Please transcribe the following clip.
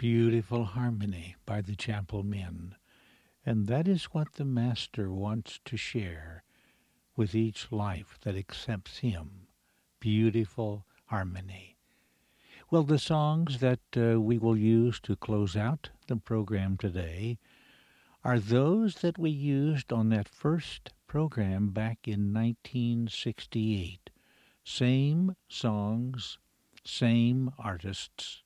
Beautiful harmony by the Chapel Men. And that is what the Master wants to share with each life that accepts Him. Beautiful harmony. Well, the songs that we will use to close out the program today are those that we used on that first program back in 1968. Same songs, same artists,